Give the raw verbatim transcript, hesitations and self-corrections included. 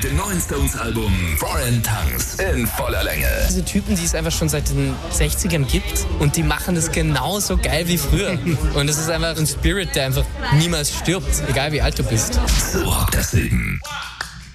mit dem neuen Stones-Album Foreign Tongues in voller Länge. Diese Typen, die es einfach schon seit den sechzigern gibt und die machen das genauso geil wie früher. Und es ist einfach ein Spirit, der einfach niemals stirbt, egal wie alt du bist. So hockt das Leben.